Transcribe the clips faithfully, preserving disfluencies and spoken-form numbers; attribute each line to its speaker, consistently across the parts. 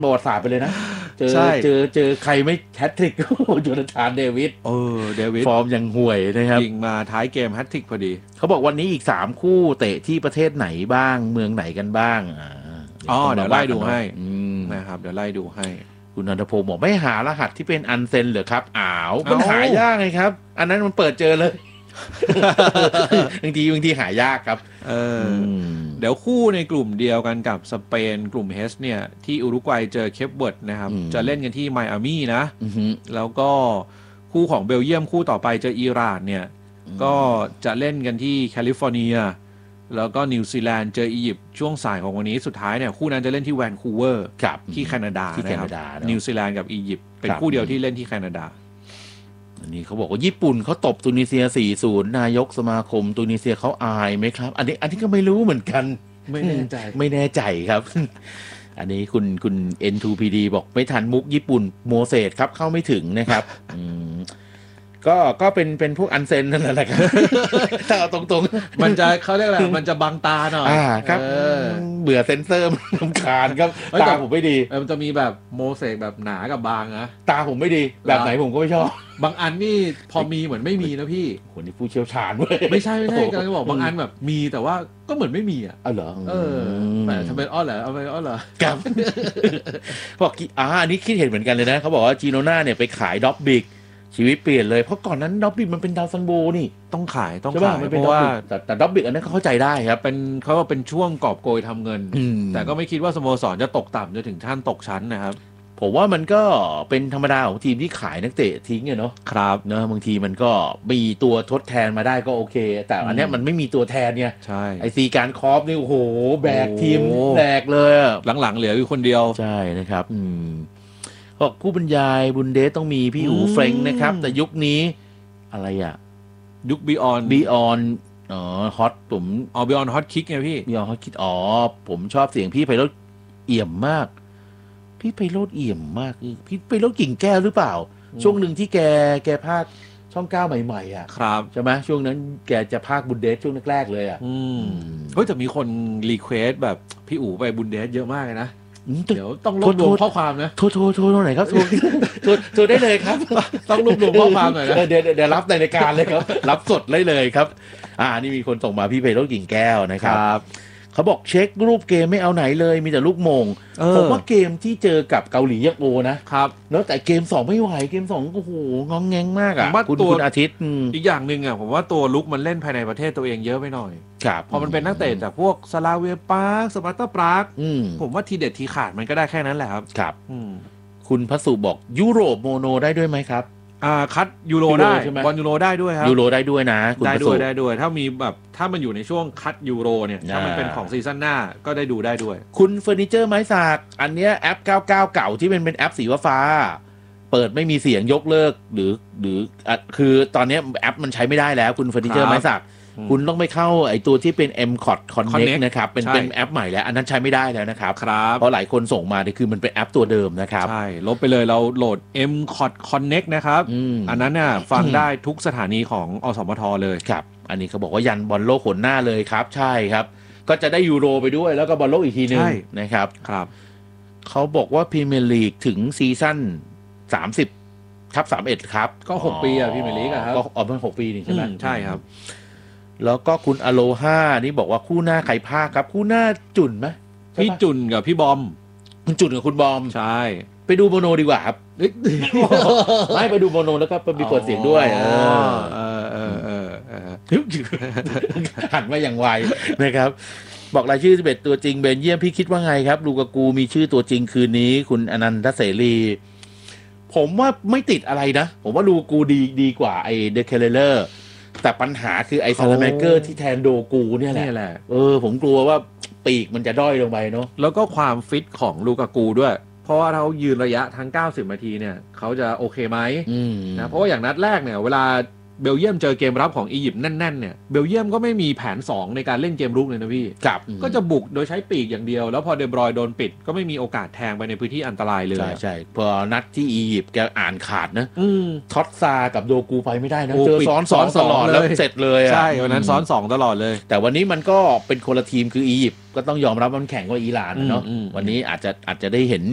Speaker 1: ประวัติศาสตร์ไปเลยนะเจอเจอเจอใครไม่แฮตทริกโจนาธานเดวิด
Speaker 2: เออเดวิด
Speaker 1: ฟอร์มยังห่วยนะครับ
Speaker 2: ยิงมาท้ายเกมแฮตทริกพอดี
Speaker 1: เขาบอกวันนี้อีกสามคู่เตะที่ประเทศไหนบ้างเมืองไหนกันบ้าง
Speaker 2: อ๋อเดี๋ยวไล่ดูให้นะครับเดี๋ยวไล่ดูให้
Speaker 1: คุณนันทพงศ์บอกไม่หารหัสที่เป็นอันเซนเหรอครับอ้าวมันหายากไงครับอันนั้นมันเปิดเจอเลยบางทีบางทีหายากครับ
Speaker 2: เออเดี๋ยวคู่ในกลุ่มเดียวกันกับสเปนกลุ่ม H เนี่ยที่อุรุกวัยเจอเคปเวิร์ดนะครับจะเล่นกันที่ไมอามี่นะแล้วก็คู่ของเบลเยียมคู่ต่อไปเจออิหร่านเนี่ยก็จะเล่นกันที่แคลิฟอร์เนียแล้วก็นิวซีแลนด์เจออียิปต์ช่วงสายของวันนี้สุดท้ายเนี่ยคู่นั้นจะเล่นที่แวนคูเวอร์ที่แคนาดานะครับนิวซีแลนด์กับอียิปต์เป็นคู่เดียวที่เล่นที่แคนาดา
Speaker 1: อันนี้เขาบอกว่าญี่ปุ่นเขาตบตูนิเซีย สี่ศูนย์ นายกสมาคมตูนิเซียเขาอายไหมครับอันนี้อันนี้ก็ไม่รู้เหมือนกัน
Speaker 2: ไม่แน่ใจ
Speaker 1: ไม่แน่ใจครับอันนี้คุณคุณ เอ็น ทู พี ดี บอกไม่ทันมุกญี่ปุ่นโมเสสครับเข้าไม่ถึงนะครับก็ก็เป็นเป็นพวกอันเซนนั่นแหละครับถ้าเอาตรง
Speaker 2: ๆมันจะเขาเรียกอะไรมันจะบังตาหน่อย
Speaker 1: อ่าครับเบื่อเซนเซอร์มันรำคาญครับตาผมไม่ดี
Speaker 2: มันจะมีแบบโมเสกแบบหนากับบางนะ
Speaker 1: ตาผมไม่ดีแบบไหนผมก็ไม่ชอ
Speaker 2: บบางอันนี่พอมีเหมือนไม่มีนะพี่
Speaker 1: คนนี้ผู้เชี่ยวชาญเว้ย
Speaker 2: ไม่ใช่ไม่ใช่กำลังจะบอกบางอันแบบมีแต่ว่าก็เหมือนไม่มีอ่ะ
Speaker 1: อ๋อเหรอ
Speaker 2: เออแต่ทำเป็นอ้อเหรอเอาไปอ้อเหรอ
Speaker 1: ครับบอกอ่าอันนี้คิดเห็นเหมือนกันเลยนะเขาบอกว่าจีโนน่าเนี่ยไปขายด็อบบิกชีวิตเปลี่ยนเลยเพราะก่อนนั้นด็อบบิกมันเป็นดาวซันโบนี่
Speaker 2: ต้องขายต้องขาย
Speaker 1: เพราะว่าแต่แต่ด็อบบิกอันนั้นเขาเข้าใจได้ครับ
Speaker 2: เป็นเขาว่าเป็นช่วงกอบโกยทำเงินแต่ก็ไม่คิดว่าสโมสรจะตกต่ำจนถึงขั้นตกชั้นนะครับ
Speaker 1: ผมว่ามันก็เป็นธรรมดาของทีมที่ขายนักเตะทิ้งเนาะ
Speaker 2: ครับ
Speaker 1: เนอะบางทีมันก็มีตัวทดแทนมาได้ก็โอเคแต่อันนี้มันไม่มีตัวแทนเนี่ย
Speaker 2: ใช่
Speaker 1: ไอซีการคอฟนี่โอ้โหแบกทีมแบกเลย
Speaker 2: หลังๆเหลืออยู่คนเดียว
Speaker 1: ใช่นะครับอืมบอกผู้บรรยายบุนเดสต้องมีพี่อู๋เฟรงนะครับแต่ยุคนี้อะไรอ่ะ
Speaker 2: ยุคบีออน
Speaker 1: บีออนอ๋อฮอตผม
Speaker 2: อ๋อบีออนฮอตคิกไงพี่
Speaker 1: บีออนฮอตคิกอ๋อผมชอบเสียงพี่ไพโรจน์เอี่ยมมากพี่ไพโรจน์เอี่ยมมากพี่ไพโรจน์กิ่งแก้วหรือเปล่าช่วงหนึ่งที่แกแกพากช่องเก้าใหม่ๆอ่ะ
Speaker 2: ครับ
Speaker 1: ใช่ไหมช่วงนั้นแกจะพากบุนเดสช่วงแรกๆเลยอ่ะ
Speaker 2: อืมเฮ้ยแต่มีคนรีเควสแบบพี่อู๋ไปบุนเดสเยอะมากเลยนะเดี๋ยวต้องรวบรวมข้อความนะ
Speaker 1: โทรโทรโทรตรงไหนครับโทรโทรโทรได้เลยครับ
Speaker 2: ต้องรวบรวมข้อความหน่อยนะ
Speaker 1: เดี๋ยวเดี๋ยวรับในรายการเลยครับรับสดได้เลยครับอ่านี่มีคนส่งมาพี่ไพโรจน์กิ่งแก้วนะครับเขาบอกเช็ครูปเกมไม่เอาไหนเลยมีแต่ลูกโมงผมว่าเกมที่เจอกับเกาหลียังโอนะครับแล้วแต่เกมสองไม่ไหวเกมสองโอ้โหงองแงงมากอ่ะคุณคุณอาทิตย์
Speaker 2: อีกอย่างนึงอ่ะผมว่าตัวลุกมันเล่นภายในประเทศตัวเองเยอะไปหน่อย
Speaker 1: ครับ
Speaker 2: พอมันเป็นนักเตะจากพวกสลาเวียปาร์คสปาร์ตาปรากผมว่าทีเด็ดทีขาดมันก็ได้แค่นั้นแหละครับ
Speaker 1: ครับคุณพัสุบอกยุโรปโมโนได้ด้วยไหมครับ
Speaker 2: อ่าคัดยูโรได้บอลยูโรได้ด้วยครับ
Speaker 1: ยูโรได้ด้วยนะ
Speaker 2: ได้ด้วยได้ด้วยถ้ามีแบบถ้ามันอยู่ในช่วงคัดยูโรเนี่ยถ้ามันเป็นของซีซั่นหน้าก็ได้ดูได้ด้วย
Speaker 1: คุณเฟอร์นิเจอร์ไม้สักอันเนี้ยแอปเก้าสิบเก้าเก่าที่เป็นเป็นแอปสีฟ้าเปิดไม่มีเสียงยกเลิกหรือหรือคือตอนนี้แอปมันใช้ไม่ได้แล้วคุณเฟอร์นิเจอร์ไม้สักคุณต้องไปเข้าไอตัวที่เป็น เอ็ม คอ ที Connect นะครับเป็นเป็นแอปใหม่แล้วอันนั้นใช้ไม่ได้แล้วนะครับเพราะหลายคนส่งมาเนี่ยคือมันเป็นแอปตัวเดิมนะครับ
Speaker 2: ใช่ลบไปเลยเราโหลด เอ็ม คอ ที Connect นะครับอันนั้นเนี่ยฟังได้ทุกสถานีของอสมทเลย
Speaker 1: ครับอันนี้เขาบอกว่ายันบอลโลกขนหน้าเลยครับใช่ครับก็จะได้ยูโรไปด้วยแล้วก็บอลโลกอีกทีนึงนะครับ
Speaker 2: ครับ
Speaker 1: เขาบอกว่าพรีเมียร์ลีกถึงซีซั่นสามสิบทับสามสิบเอ็ดครับ
Speaker 2: ก็หกปีอ่ะพรีเมียร์ลีกอ่ะครับ
Speaker 1: ก็อ๋อมันหกปีนี่ใช่ไหม
Speaker 2: ใช่ครับ
Speaker 1: แล้วก็คุณอโลฮานี่บอกว่าคู่หน้าใครพากครับคู่หน้าจุนไหม
Speaker 2: พี่จุนกับพี่บอม
Speaker 1: คุณจุนกับคุณบอม
Speaker 2: ใช่
Speaker 1: ไปดูโมโนดีกว่าครับไม่ไปดูโมโนแล้วก็มีเปิดเสียงด้วยเออเออเออเออเออหันมาอย่างไวนะครับบอกรายชื่อสิบเอ็ดตัวจริงเบลเยียมพี่คิดว่าไงครับลูกากูมีชื่อตัวจริงคืนนี้คุณอนันทเสรีผมว่าไม่ติดอะไรนะผมว่าลูกากูดีดีกว่าไอเดเคเลอร์แต่ปัญหาคือไอ้ซาลาแมเกอร์ที่แทนโดกูเนี่ยแหละเออผมกลัวว่าปีกมันจะด้อยลงไปเนาะ
Speaker 2: แล้วก็ความฟิตของลูกากูด้วยเพราะว่าเขายืนระยะทั้งเก้าสิบนาทีเนี่ยเขาจะโอเคไหมนะเพราะว่าอย่างนัดแรกเนี่ยเวลาเบลเยียมเจอเกมรับของอียิปต์แน่นๆเนี่ยเบลเยียมก็ไม่มีแผนสองในการเล่นเกมรุกเลยนะพี่ก็จะบุกโดยใช้ปีกอย่างเดียวแล้วพอเดบรอยโดนปิดก็ไม่มีโอกาสแทงไปในพื้นที่อันตรายเลย
Speaker 1: ใช่ใช่พอนัดที่อียิปต์แกอ่านขาดนะท็อตซากับโดกูไปไม่ได้นะเจอซ้อนสองตลอดแล้วเสร็จเลย
Speaker 2: ใช่วันนั้นซ้อนสองตลอดเลย
Speaker 1: แต่วันนี้มันก็เป็นคนละทีมคืออียิปต์ก็ต้องยอมรับมันแข่งกว่าอิหร่านเนาะวันนี้อาจจะอาจจะได้เห็น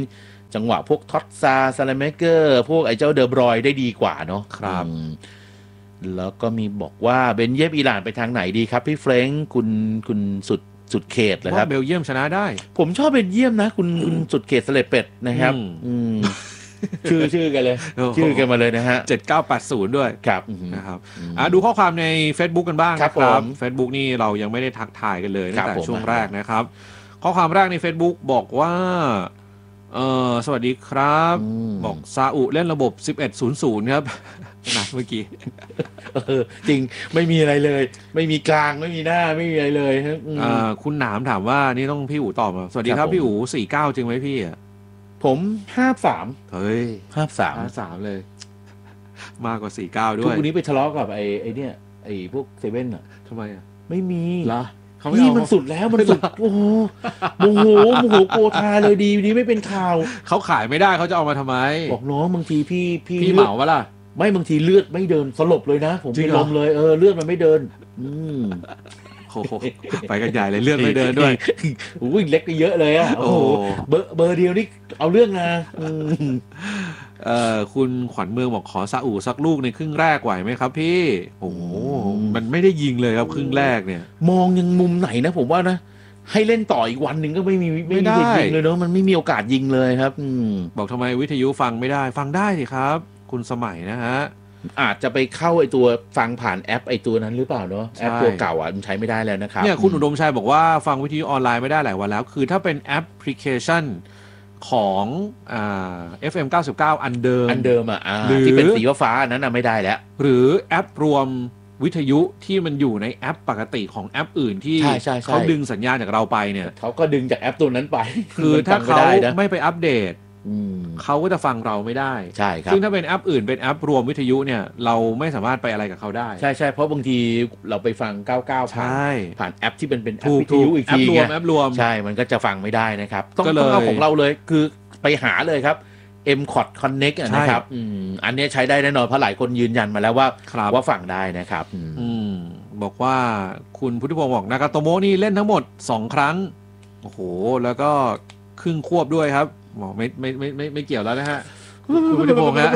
Speaker 1: จังหวะพวกท็อตซาซาเลเมเกอร์พวกไอ้เจ้าเดอบรอยได้ดีกว่าเนาะ
Speaker 2: ครับ
Speaker 1: แล้วก็มีบอกว่าเบนเยียมอิหร่านไปทางไหนดีครับพี่เฟรนค์คุณคุณสุดสุดเขตเลยครับ
Speaker 2: เบลเยียมชนะได้
Speaker 1: ผมชอบเบนเยียมนะคุณคุณสุดเขตสเลปเป็ดนะครับชื่อชื่อกันเลยชื่อกันมาเลยนะฮะ
Speaker 2: เจ็ดเก้าแปดศูนย์ด้วย
Speaker 1: ครับ
Speaker 2: นะครับอ่ะดูข้อความใน Facebook กันบ้างนะครับ Facebook นี่เรายังไม่ได้ทักทายกันเลยตั้งแต่ช่วงแรกนะครับข้อความแรกใน Facebook บอกว่าเออสวัสดีครับบอกซาอุเล่นระบบสิบเอ็ดศูนย์ศูนย์ครับนะเมื่อกี้
Speaker 1: เออจริงไม่มีอะไรเลยไม่มีกลางไม่มีหน้าไม่มีอะไรเลย
Speaker 2: อ่าคุณหนามถามว่านี่ต้องพี่อู๋ตอบมาสวัสดีครับพี่อู๋สี่เก้าจริงไหมพี่อ่ะ
Speaker 1: ผมห้าสาม
Speaker 2: เฮ้ย
Speaker 1: ห้าสาม
Speaker 2: ห้าสามเลยมากกว่าสี่เก้าด้วย
Speaker 1: ทุกวันนี้ไปทะเลาะกับไอ้ไอ้เนี่ยไอ้พวกเซเว่นอ่ะ
Speaker 2: ทำไมอ่ะ
Speaker 1: ไม่มี
Speaker 2: เหรอ
Speaker 1: นี่มันสุดแล้วมันสุดโอ้โหโมโหโมโหโกธาเลยดีดีไม่เป็นข่าว
Speaker 2: เขาขายไม่ได้เขาจะเอามาทำไม
Speaker 1: บอกน้องบางทีพี่
Speaker 2: พี่พี่เหมาปะล่ะ
Speaker 1: ไม่บางทีเลือดไม่เดินสลบเลยนะผมเป็นลมเลยเออเลือดมันไม่เดินอืม
Speaker 2: โอ้โหไปกันใหญ่เลยเลือดไม่เดินด้วย
Speaker 1: โอ้ยเล็กก็เยอะเลยอ่ะโอ้โหเบอร์เบอร์เดียวนี่เอาเรื่องนะ
Speaker 2: เอ่อคุณขวัญเมืองบอกขอซาอุสักลูกในครึ่งแรกไหวไหมครับพี่โอ้โหมันไม่ได้ยิงเลยครับครึ่งแรกเนี่ย
Speaker 1: มองยังมุมไหนนะผมว่านะให้เล่นต่ออีกวันหนึ่งก็ไม่มีไม่ได้ยิงเลยเนาะมันไม่มีโอกาสยิงเลยครับ
Speaker 2: บอกทำไมวิทยุฟังไม่ได้ฟังได้สิครับคุณสมัยนะฮะ
Speaker 1: อาจจะไปเข้าไอตัวฟังผ่านแอปไอตัวนั้นหรือเปล่าเนาะแอปตัวเก่าอ่ะมันใช้ไม่ได้แล้วนะครับ
Speaker 2: เนี่ยคุณอุดมชัยบอกว่าฟังวิทยุออนไลน์ไม่ได้หลายวันแล้วคือถ้าเป็นแอปพลิเคชันของอ่า เอฟ เอ็ม เก้าสิบเก้าอันเดิม
Speaker 1: อันเดิมอ่ะที่เป็นสีฟ้าๆนั้นน่ะไม่ได้แล้ว
Speaker 2: หรือแอปรวมวิทยุที่มันอยู่ในแอปปกติของแอปอื่นที่เขาดึงสัญญาณจากเราไปเนี่ย
Speaker 1: เขาก็ดึงจากแอปตัวนั้นไป
Speaker 2: คือถ้าเขาไม่ไปอัปเดตเขาก็จะฟังเราไม่ได้
Speaker 1: ใช่ครับ
Speaker 2: ซึ่งถ้าเป็นแอปอื่นเป็นแอปรวมวิทยุเนี่ยเราไม่สามารถไปอะไรกับเขาได้
Speaker 1: ใช่ใช่เพราะบางทีเราไปฟังเก้าสิบเก้าผ่านผ่านแอปที่เป็นเป็นแอปวิทยุอีกที
Speaker 2: ไงแอปรวม
Speaker 1: ใช่มันก็จะฟังไม่ได้นะครับต้องเอาของเราเลยคือไปหาเลยครับ เอ็ม คอร์ด Connect นะครับอันนี้ใช้ได้แน่นอนเพราะหลายคนยืนยันมาแล้วว่าว่าฟังได้นะครับ
Speaker 2: อืมบอกว่าคุณพุทธิพงศ์บอกนากาโตโมะนี่เล่นทั้งหมดสองครั้งโอ้โหแล้วก็ครึ่งควบด้วยครับบอกไม่ไม่ไม่ไม่ไม่เกี่ยวแล้วนะฮะคุณพุทธิพงศ์ฮะ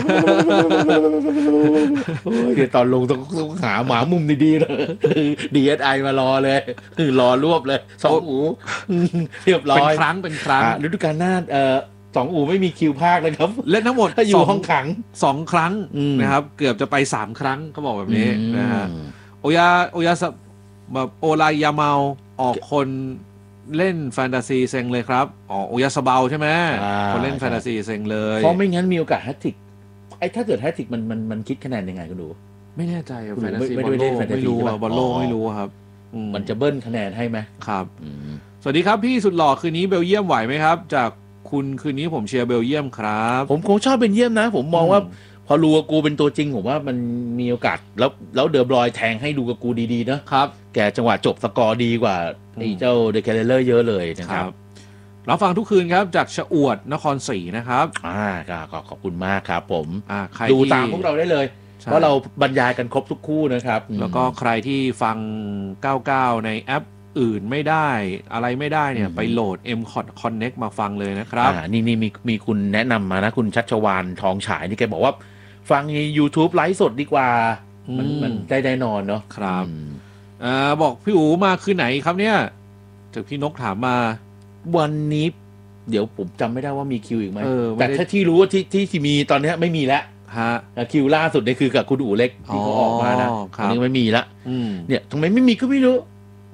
Speaker 1: เดี๋ยวตอนลงต้องหาหมามุมดีๆเลย ดี เอส ไอ มารอเลยรอรวบเลยสองอูเรียบร้อย
Speaker 2: เป็นครั้งเป็นครั้ง
Speaker 1: ฤดูกาลหน้าเอ่อสองอูไม่มีคิวภาคเลยครับ
Speaker 2: เล่นทั้งหมด
Speaker 1: ถ้าอยู่ห้องขัง
Speaker 2: สองครั้งนะครับเกือบจะไปสามครั้งเขาบอกแบบนี้นะฮะโอยาโอยาแบบโอไลยาเมาออกคนเล่นแฟนตาซีเซ็งเลยครับอ๋อโอยาสเบาใช่ไหมคนเล่นแฟนตาซีเซ็งเลย
Speaker 1: เพราะไม่งั้นมีโอกาสแฮตทริกไอ้ถ้าเกิดแฮตทริกมันมันมันคิดคะแนนยังไงก็ดู
Speaker 2: ไม่แน่ใจแฟนตาซีบอลโลกไม่รู้บอลโลกไม่รู้ครับ
Speaker 1: มันจะเบิ้ลคะแนนให้ไหม
Speaker 2: ครับสวัสดีครับพี่สุดหล่อคืนนี้เบลเยียมไหวไหมครับจากคุณคืนนี้ผมเชียร์เบลเยียมครับ
Speaker 1: ผมคงชอบเบลเยียมนะผมมองว่าพอลูกากูเป็นตัวจริงผมว่ามันมีโอกาสแล้วแล้วเดอบรอยแทงให้ลูกากูดีๆนะครับแกจังหวะจบสกอร์ดีกว่าไอ้เจ้าเดเคเลเลอร์เยอะเลยนะครับ
Speaker 2: เราฟังทุกคืนครับจากชะอวดนครศรีนะครับ
Speaker 1: อ่าก็ขอบคุณมากครับผมดูตามพวกเราได้เลยเพราะเราบรรยายกันครบทุกคู่นะครับ
Speaker 2: แล้วก็ใครที่ฟังเก้าสิบเก้าในแอปอื่นไม่ได้อะไรไม่ได้เนี่ยไปโหลด เอ็ม คอร์ด Connect มาฟังเลยนะครับ
Speaker 1: อ่านี่นี่มีมีคุณแนะนำมานะคุณชัชวาลทองฉายนี่แกบอกว่าฟังใน YouTube ไลฟ์สดดีกว่ามันมันได้แน่นอนเนาะ
Speaker 2: ครับอ่าบอกพี่อู๋มาคืนไหนครับเนี่ยจากพี่นกถามมา
Speaker 1: วันนี้เดี๋ยวผมจำไม่ได้ว่ามีคิวอีกไหมแต่ถ้าที่รู้ว่าที่ที่ที่มีตอนนี้ไม่มีแล้ว
Speaker 2: ฮะ
Speaker 1: คิวล่าสุดนี่คือกับคุณอู๋เล็กที่เขาออกมานะอันนี้ไม่มีละเนี่ยทำไมไม่มีก็ไม่รู้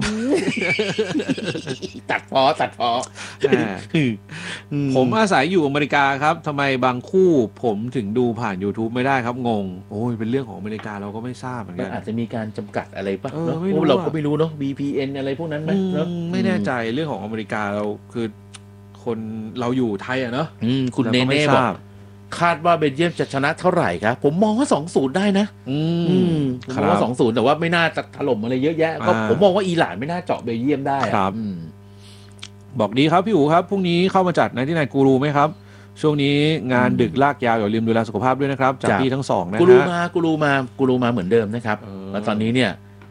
Speaker 1: ตัดพอตัดพอ
Speaker 2: ผมอาศัยอยู่อเมริกาครับทำไมบางคู่ผมถึงดูผ่าน YouTube ไม่ได้ครับงงโอ้ยเป็นเรื่องของอเมริกาเราก็ไม่ทราบเหมือนกัน
Speaker 1: อาจจะมีการจำกัดอะไรป่ะเนาะเราก็ไม่รู้เนาะ บี พี เอ็น อะไรพวกนั้นไหม
Speaker 2: ไม่แน่ใจเรื่องของอเมริกาเราคือคนเราอยู่ไทยอะเนาะ
Speaker 1: คุณเนเน่บอกคาดว่าเบลเยียมจะชนะเท่าไหร่ครับผมมองว่า สองศูนย์ ได้นะอืมผมมองว่า สองศูนย์ แต่ว่าไม่น่าจะถล่มอะไรเยอะแยะก็ผมมองว่าอิหร่านไม่น่าเจาะเบลเยียมได้
Speaker 2: ครับบอกดีครับพี่อู๋ครับพรุ่งนี้เข้ามาจัดในที่ไหนกูรูไหมครับช่วงนี้งานดึกลากยาวอย่าลืมดูแลสุขภาพด้วยนะครับจากพี่ทั้งสองนะฮะ
Speaker 1: กูรูมากูรูมากูรูมาเหมือนเดิมนะครับแล้วตอนนี้เนี่ย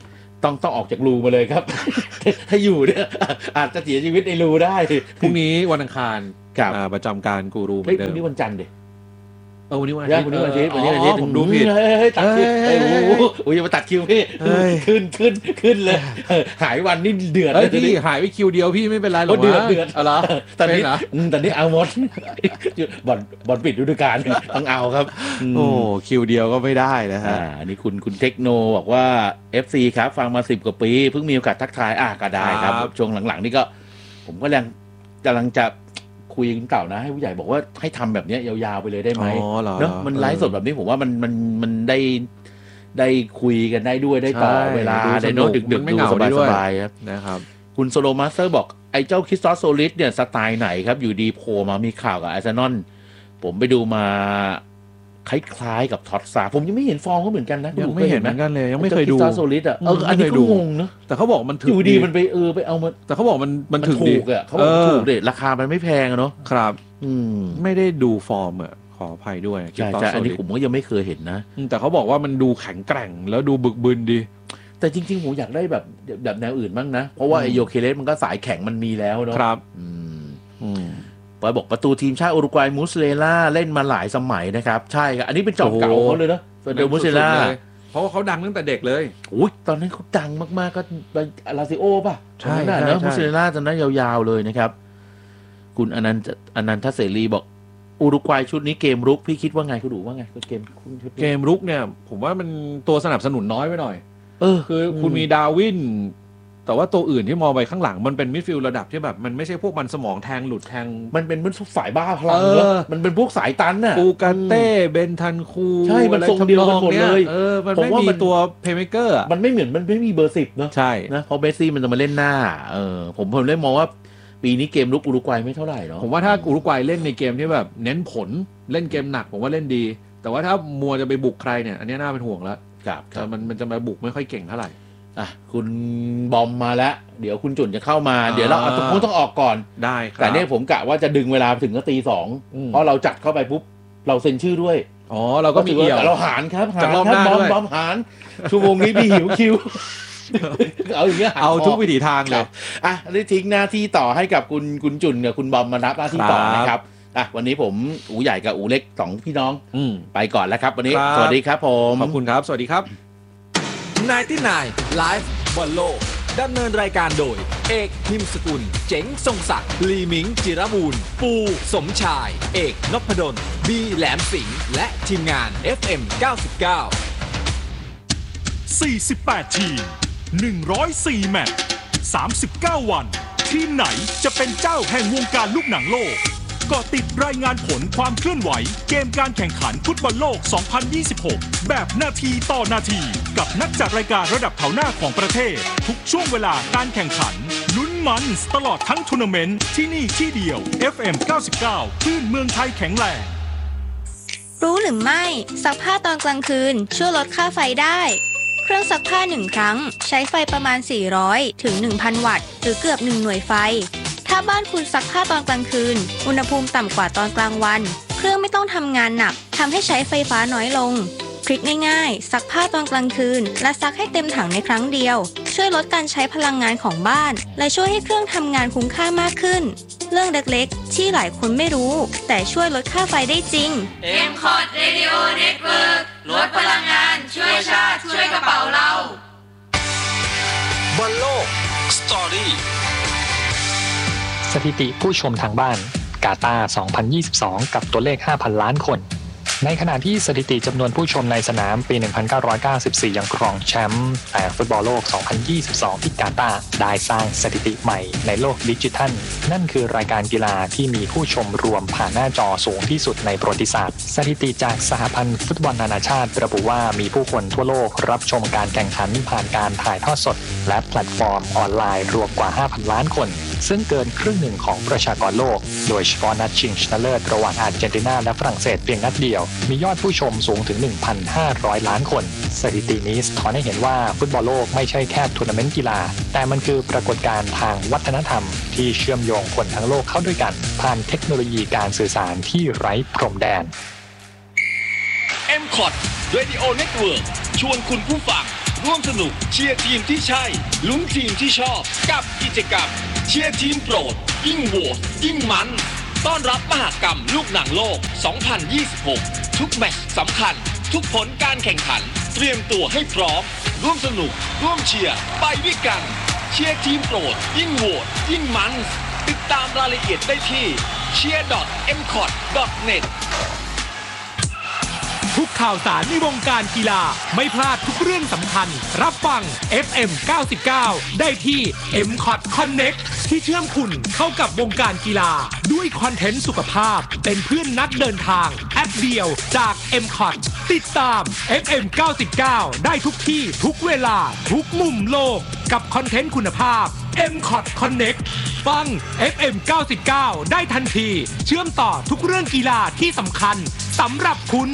Speaker 1: ต้องต้องออกจากรูมาเลยครับ ถ้าอยู่เนี่ยอาจจะเสียชีวิตในรูได้
Speaker 2: พรุ่งนี้วันอังคารประจำการกูรูเหมือนเดิม
Speaker 1: พรุ่งนี้วันจันทร์ดิ
Speaker 2: เออวันนี้วันอาทิตย์
Speaker 1: วันนี้วันอาทิตย์วันนี้วันอาทิตย์
Speaker 2: ผมดูผิด
Speaker 1: เฮ้ยตัดคิวเฮ้ยโอ้ยอย่ามาตัดคิวพี่ขึ้นขึ้นขึ้นเลยหายวันนี่เดือด
Speaker 2: เลยพี่หายไปคิวเดียวพี่ไม่เป็นไรหรอก
Speaker 1: เดือดเดือด
Speaker 2: เอาละ
Speaker 1: ตอนนี้ตอนนี้เอาหมดบอลบอลปิดฤดูกาลต้องเอาครับ
Speaker 2: โอ้คิวเดียวก็ไม่ได้นะฮะ
Speaker 1: อันนี้คุณคุณเทคโนบอกว่า เอฟ ซี ครับฟังมาสิบกว่าปีเพิ่งมีโอกาสทักทายอ่ะก็ได้ครับช่วงหลังๆนี่ก็ผมก็ยังกำลังจะคุยกันเก่านะให้ผู้ใหญ่บอกว่าให้ทำแบบนี้ยาวๆไปเลยได้ไหมเนาะมันไลฟ์สดแบบนี้ผมว่ามันมันมันได้ได้คุยกันได้ด้วยได้ต่อเวลาได้โน้ตดึกๆดูสบายๆครับ
Speaker 2: นะครับ
Speaker 1: คุณโซโลมาสเตอร์บอกไอ้เจ้าคริสตอสโซลิสเนี่ยสไตล์ไหนครับอยู่ดีโผล่มามีข่าวกับอาร์เซนอลผมไปดูมาคล้ายๆกับท็อตซาผมยังไม่เห็นฟอร์มเขาเหมือนกันนะ
Speaker 2: ยังไม่เห็นเหมือนกันเลยยังไม่เคยดู
Speaker 1: คริสตอสโซลิสอ่ะเอออันนี้ก็งงเนาะ
Speaker 2: แต่เขาบอกมัน
Speaker 1: ถึงอยู่ดีมันไปเออไปเอามา
Speaker 2: แต่เขาบอกมันมันถึง
Speaker 1: ถูกอ่ะเขาบอกถูกเด็ดราคามันไม่แพงเนาะ
Speaker 2: ครับอืมไม่ได้ดูฟอร์มอ่ะขออภัยด้วย
Speaker 1: ใช่ใช่อันนี้ผมก็ยังไม่เคยเห็นนะ
Speaker 2: แต่เขาบอกว่ามันดูแข็งแกร่งแล้วดูบึกบึนดี
Speaker 1: แต่จริงๆผมอยากได้แบบแบบแนวอื่นบ้างนะเพราะว่าไอโยเคเลสมันก็สายแข็งมันมีแล้วเนาะ
Speaker 2: ครับ
Speaker 1: อืมอืมปอยบอกประตูทีมชาติอุรุกวัยมูสเลล่าเล่นมาหลายสมัยนะครับใช่ครับอันนี้เป็นจอมเก่าเขาเลยเนาะเฟเดลมูสเลล่า
Speaker 2: เพราะว่าเขาดังตั้งแต่เด็กเลย
Speaker 1: อุ้ยตอนนั้นเขาดังมากๆก็ลาซิโอป่ะใช่ใช่เนาะมูสเลล่าตอนนั้นยาวๆเลยนะครับคุณอนันต์อนันทเสรีบอกอุรุกวัยชุดนี้เกมรุกพี่คิดว่าไงคุณดูว่าไงเกม
Speaker 2: เกมรุกเนี่ยผมว่ามันตัวสนับสนุนน้อยไปหน่อย
Speaker 1: เออ
Speaker 2: คือคุณมีดาวินแต่ว่าตัวอื่นที่มองไปข้างหลังมันเป็นมิดฟิลด์ระดับที่แบบมันไม่ใช่พวกมันสมองแทงหลุดแทง
Speaker 1: มันเป็นมันสายบ้าพลังเนอะมันเป็นพวกสายตันน่ะ
Speaker 2: ปูกาเต้เบนทันคู
Speaker 1: ใช่มันทรงเดียวกันหมดเลย
Speaker 2: เออมันไม่มีตัวเพลย์เมเกอร์
Speaker 1: มันไม่เหมือนมันไม่มีเบอร์สิบเนอะ
Speaker 2: ใช่
Speaker 1: นะเพราะเมสซี่มันจะมาเล่นหน้าเออผมผมเลยมองว่าปีนี้เกมลุกอุรุกวัยไม่เท่าไหร่เนาะ
Speaker 2: ผมว่าถ้าอุรุกวัยเล่นในเกมที่แบบเน้นผลเล่นเกมหนักผมว่าเล่นดีแต่ว่าถ้ามัวจะไปบุกใครเนี่ยอันนี้น่าเป็นห่วงแล้ว
Speaker 1: ครับ
Speaker 2: แต่มันมันจะมาบุกไม่ค่อยเก่งเท่าไหร่
Speaker 1: อ่ะคุณบอมมาแล้วเดี๋ยวคุณจุนจะเข้ามาเดี๋ยวเราเอาต้องต้องออกก่อน
Speaker 2: ได้ครับ
Speaker 1: แต่เนี่ยผมกะว่าจะดึงเวลาถึงก็ตีสองเพราะเราจัดเข้าไปปุ๊บเราเซ็นชื่อด้วย
Speaker 2: อ๋อเราก็มีเกี่ยว
Speaker 1: เราหารครับหารครับบอมบอมหารชั่วโมงนี้พี่หิวคิวเอาอย่างเงี้ย
Speaker 2: เอาทุกวิถีทางเลย
Speaker 1: อ่ะได้ทิ้งหน้าที่ต่อให้กับคุณคุณจุนกับคุณบอมมารับหน้าที่ต่อนะครับอ่ะวันนี้ผมอูใหญ่กับอูเล็กสองพี่น้องไปก่อนแล้วครับวันนี้สวัสดีครับผม
Speaker 2: ขอบคุณครับสวัสดีครับ
Speaker 3: ไนน์ตี้ไนน์ Live บอลโลกดำเนินรายการโดยเอกพิมพ์สกุลเจ๋งทรงศักดิ์ลีมิงจิรบูรณ์ปูสมชายเอกนพดลบีแหลมสิงห์และทีมงาน เอฟ เอ็ม เก้าสิบเก้า
Speaker 4: สี่สิบแปด ทีมหนึ่งร้อยสี่แมตช์สามสิบเก้าวันทีมไหนจะเป็นเจ้าแห่งวงการลูกหนังโลกก็ติดรายงานผลความเคลื่อนไหวเกมการแข่งขันฟุตบอลโลก สองพันยี่สิบหก แบบนาทีต่อนาทีกับนักจัดรายการระดับแถวหน้าของประเทศทุกช่วงเวลาการแข่งขันลุ้นมันตลอดทั้งทัวร์นาเมนต์ที่นี่ที่เดียว เอฟ เอ็ม เก้าสิบเก้า คลื่นเมืองไทยแข็งแรง
Speaker 5: รู้หรือไม่ซักผ้าตอนกลางคืนช่วยลดค่าไฟได้เครื่องซักผ้าหนึ่งครั้งใช้ไฟประมาณสี่ร้อยถึง หนึ่งพัน วัตต์หรือเกือบหนึ่งหน่วยไฟถ้าบ้านคุณซักผ้าตอนกลางคืนอุณหภูมิต่ำกว่าตอนกลางวันเครื่องไม่ต้องทำงานหนักทำให้ใช้ไฟฟ้าน้อยลงทริคง่ายๆซักผ้าตอนกลางคืนและซักให้เต็มถังในครั้งเดียวช่วยลดการใช้พลังงานของบ้านและช่วยให้เครื่องทำงานคุ้มค่ามากขึ้นเรื่องเล็กๆที่หลายคนไม่รู้แต่ช่วยลดค่าไฟได้จริง
Speaker 6: เอ็ม คอร์ด Radio Network ลดพลังงานช่วยชาติช่วยกระเป๋าเรา
Speaker 3: บอลโลกสตอรี่
Speaker 7: สถิติผู้ชมทางบ้านกาตาร์ สองพันยี่สิบสอง กับตัวเลข ห้าพัน ล้านคนในขณะที่สถิติจำนวนผู้ชมในสนามปี หนึ่งพันเก้าร้อยเก้าสิบสี่ ยังครองแชมป์แต่ฟุตบอลโลก สองพันยี่สิบสอง ที่กาตาร์ได้สร้างสถิติใหม่ในโลกดิจิทัลนั่นคือรายการกีฬาที่มีผู้ชมรวมผ่านหน้าจอสูงที่สุดในประวัติศาสตร์สถิติจากสหพันธ์ฟุตบอลนานาชาติระบุว่ามีผู้คนทั่วโลกรับชมการแข่งขันผ่านการถ่ายทอดสดและแพลตฟอร์มออนไลน์รวมกว่า ห้าพัน ล้านคนซึ่งเกินครึ่งหนึ่งของประชากรโลกโดยเฉพาะนัดชิงชนะเลิศระหว่างอาร์เจนตินาและฝรั่งเศสเพียงนัดเดียวมียอดผู้ชมสูงถึง หนึ่งพันห้าร้อย ล้านคนสถิตินี้สะท้อนให้เห็นว่าฟุตบอลโลกไม่ใช่แค่ทัวร์นาเมนต์กีฬาแต่มันคือปรากฏการณ์ทางวัฒนธรรมที่เชื่อมโยงคนทั้งโลกเข้าด้วยกันผ่านเทคโนโลยีการสื่อสารที่ไร้พรมแดน
Speaker 3: เอ็ม คอร์ด Radio Network ชวนคุณผู้ฟังร่วมสนุกเชียร์ทีมที่ใช่ลุ้นทีมที่ชอบกับกิจกรรมเชียร์ทีมโปรดยิ่งโหวตยิ่งมันต้อนรับมหกรรมลูกหนังโลก สองพันยี่สิบหก ทุกแมตช์สำคัญทุกผลการแข่งขันเตรียมตัวให้พร้อมร่วมสนุกร่วมเชียร์ไปด้วยกันเชียร์ทีมโปรดยิ่งโหวตยิ่งมันติดตามรายละเอียดได้ที่ เชียร์ ดอท เอ็ม คอท ดอท เน็ต
Speaker 4: ทุกข่าวสารในวงการกีฬาไม่พลาดทุกเรื่องสำคัญรับฟัง เอฟ เอ็ม เก้าสิบเก้า ได้ที่ เอ็ม คอท Connect ที่เชื่อมคุณเข้ากับวงการกีฬาด้วยคอนเทนต์สุขภาพเป็นเพื่อนนักเดินทางแอปเดียวจาก เอ็ม คอท ติดตาม เอฟ เอ็ม เก้าสิบเก้า ได้ทุกที่ทุกเวลาทุกมุมโลกกับคอนเทนต์คุณภาพ เอ็ม คอท Connect ฟัง เอฟ เอ็ม เก้าสิบเก้า ได้ทันทีเชื่อมต่อทุกเรื่องกีฬาที่สำคัญสำหรับคุณ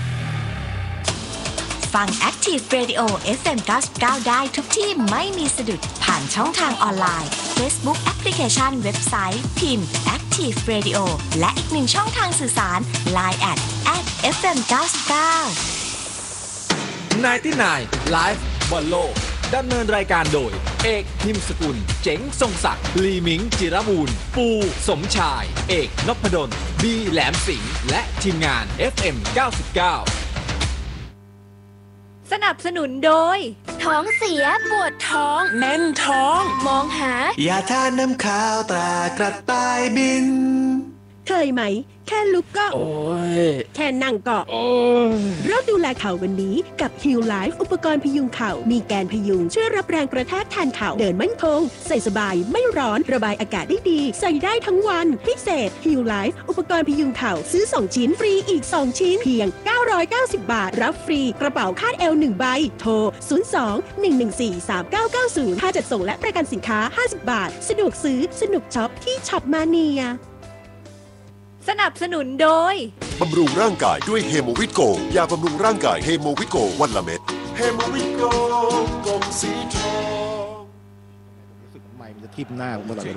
Speaker 8: ฟัง Active Radio เอฟ เอ็ม เก้าสิบเก้า ได้ทุกที่ไม่มีสะดุดผ่านช่องทางออนไลน์ Facebook แอปพลิเคชันเว็บไซต์พิมพ์ Active Radio และอีกหนึ่งช่องทางสื่อสาร ไลน์ แอท แอท เอฟ เอ็ม เก้าสิบเก้า
Speaker 3: ไนน์ตี้ไนน์ Live บอลโลกดำเนินรายการโดยเอกนิมสกุลเจ๋งทรงศักดิ์ลีมิงจิรบูรณ์ปูสมชายเอกนพดลบีแหลมสิงห์และทีมงาน เอฟ เอ็ม เก้าสิบเก้า
Speaker 5: สนับสนุนโดยท้องเสียปวดท้อง
Speaker 9: แน่นท้อง
Speaker 5: มองหาย
Speaker 9: าทาน้ำขาวตรากระต่ายบิน
Speaker 10: เคยไหมแค่ลุกก็
Speaker 1: โอ้ย
Speaker 10: แค่นั่งก็
Speaker 1: โอ้ย
Speaker 10: เริ่มดูแลเข่าวันนี้กับ Heal Life อุปกรณ์พยุงเข่ามีแกนพยุงช่วยรับแรงกระแทกแทนเข่าเดินมั่นคงใส่สบายไม่ร้อนระบายอากาศได้ดีใส่ได้ทั้งวันพิเศษ Heal Life อุปกรณ์พยุงเข่าซื้อสองชิ้นฟรีอีกสองชิ้นเพียงเก้าร้อยเก้าสิบบาทรับฟรีกระเป๋าคาดเอวหนึ่งใบโทรศูนย์ สอง หนึ่ง หนึ่ง สี่ สาม เก้า เก้า ศูนย์ค่าจัดส่งและประกันสินค้าห้าสิบบาทสะดวกซื้อสนุกช็อปที่ช็อปมาเนีย
Speaker 5: สนับสนุนโดย
Speaker 11: บำรุงร่างกายด้วยเฮโมวิตโกยาบำรุงร่างกายเฮโมวิตโกวันละเม็ดเฮโมวิตโกกลมสีทอง
Speaker 1: รู้สึกใหม่มันจะทิ่มหน้าผมตลอดเลย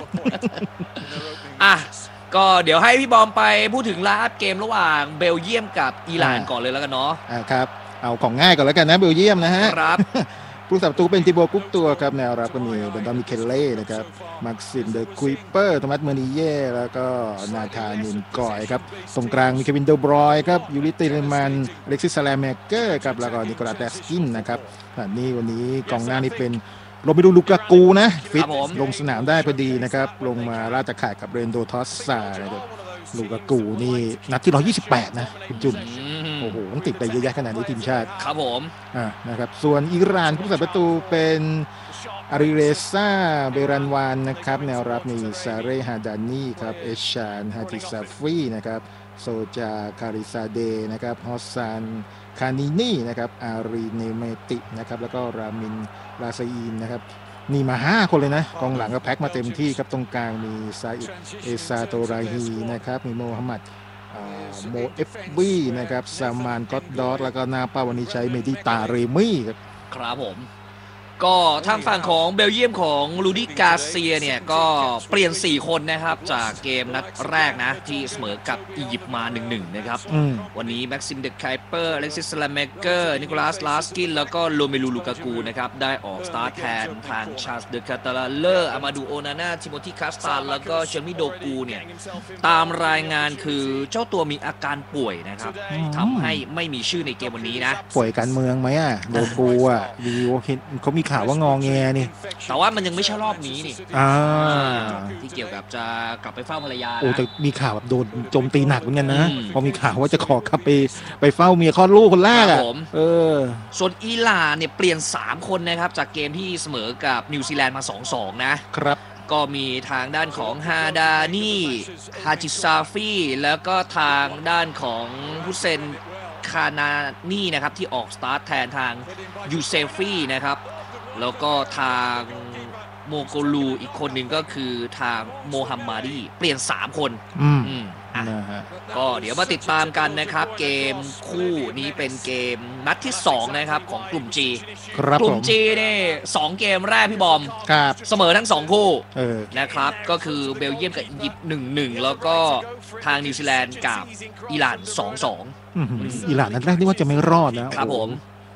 Speaker 12: อ่ะก็เดี๋ยวให้พี่บอมไปพูดถึงไลฟ์เกมระหว่างเบลเยียมกับอิหร่านก่อนเลยแล้วกันเนาะ
Speaker 1: อ่าครับเอาของง่ายก่อนแล้วกันนะเบลเยียมนะฮะ
Speaker 12: ครับ
Speaker 1: ผู้สับตูเป็นติโบกุ๊กตัวครับแนวรับก็มีเบนดอนมิเคเล่นะครับมักซิมเดอคุยเปอร์โทมัสเมอร์นิเย่แล้วก็นาธานยุนกอยครับตรงกลางมีเควินเดลบรอยครับยูริติเลมันอเล็กซิสซาลาเมเกอร์ครับแล้วก็นิโคลัสแดสกินนะครับนี่วันนี้กองหน้านี่เป็นโรเมดูลูกากูนะฟิตลงสนามได้พอดีนะครับลงมาราชข่ายกับเรนโดทอสซานะครับลูกากูนี่นัดที่หนึ่งร้อยยี่สิบแปดนะคุณจุ่มโอ้โหต้องติดไปเยอะแยะขนาดนี้ทีมชาติ
Speaker 12: ครับผม
Speaker 1: อ่านะครับส่วนอิหร่านผู้สับประตูเป็นอาริเรซาเบรันวานนะครับแนวรับมีซาเรฮาดานีครับเอชานฮาติซาฟีนะครับโซจาคาริซาเดนะครับฮอสซานคานินีนะครับอารีเนเมตินะครับแล้วก็รามินลาซาอีนนะครับนี่มาห้าคนเลยนะกองหลังก็แพ็คมาเต็มที่ครับตรงกลางมีซาอิดเอซาโตราฮีนะครับมีโมฮัมหมัดโมเอฟบีนะครับซามานกอตดอสแล้วก็นาปาวันนี้ใช้เมดิตาเรมี่ครับ
Speaker 12: ครับผมก็ทางฝั่งของเบลเยียมของลูดี้กาเซียเนี่ยก็เปลี่ยนสี่คนนะครับจากเกมนัดแรกนะที่เสมอกับอียิปต์มา หนึ่งหนึ่ง นะครับวันนี้แม็กซิมเดคไคเปอร์อเล็กซิสลาเมเกอร์นิโคลัสลาสกินแล้วก็โรเมลูลูกากูนะครับได้ออกสตาร์ทแทนทางชาร์ลส์เดคาตาลาเลอร์อามาดูโอนาน่าทิโมธีคาสตานแล้วก็เชมิโดกูเนี่ยตามรายงานคือเจ้าตัวมีอาการป่วยนะครับทำให้ไม่มีชื่อในเกมวันนี้นะ
Speaker 1: ป่วยการเมืองไหมอ่ะโดกูอ่ะดีโอเห็นเขามีข่าวว่างอแงนี่
Speaker 12: แต่ว่ามันยังไม่ใช่รอบนี้นี่
Speaker 1: อ่า
Speaker 12: ที่เกี่ยวกับจะกลับไปเฝ้าภรรยา
Speaker 1: โอ้แต่มีข่าวแบบโดนโจมตีหนักเหมือนกันนะพอมีข่าวว่าจะขอกลับไปไปเฝ้าเมียคลอดลูกคนแรกอ่ะเออ
Speaker 12: ส่วนอิหร่านเนี่ยเปลี่ยนสามคนนะครับจากเกมที่เสมอกับนิวซีแลนด์มา สองสอง นะครับก็มีทางด้านของฮาดานีฮาจิซาฟีแล้วก็ทางด้านของฮุเซนคานานีนะครับที่ออกสตาร์ทแทนทางยูเซฟีนะครับแล้วก็ทางโมโกลูอีกคนหนึ่งก็คือทางโมฮัมมาดีเปลี่ยนสามคน
Speaker 1: อืม
Speaker 12: นะฮะก็เดี๋ยวมาติดตามกันนะครับเกมคู่นี้เป็นเกมนัดที่สองนะครับของกลุ่ม G กลุ่ม G เนี่ยสองเกมแรกพี่บอมเสมอทั้งสองคู่นะครับก็คือเบลเยียมกับอียิปต์ หนึ่งหนึ่ง แล้วก็ทางนิวซีแลนด์กับอิหร่าน สองสอง
Speaker 1: อิหร่านนัดแรกนี่ว่าจะไม่รอดนะครับ
Speaker 12: ผม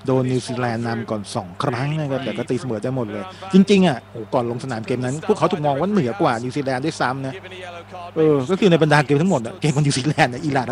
Speaker 13: โดนนิวซีแลนด์นำก่อนสองครั้งนะครับแต่ก็ตีเสมอได้หมดเลยจริงๆอ่ะโอ้ก่อนลงสนามเกมนั้นพวกเขาถูกมองว่าเหนือกว่านิวซีแลนด์ด้วยซ้ำนะเออก็คือในบรรดาเกมทั้งหมดอ่ะเกมของนิวซีแลนด์เนี่ยอิหร่าน